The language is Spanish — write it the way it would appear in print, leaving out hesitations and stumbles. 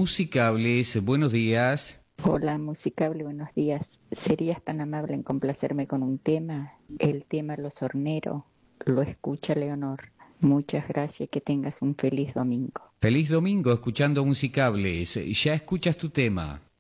Musicables, buenos días. Hola, Musicable, buenos días. ¿Serías tan amable en complacerme con un tema? El tema Los Horneros. Lo escucha Leonor. Muchas gracias, que tengas un feliz domingo. Feliz domingo escuchando Musicables. Ya escuchas tu tema.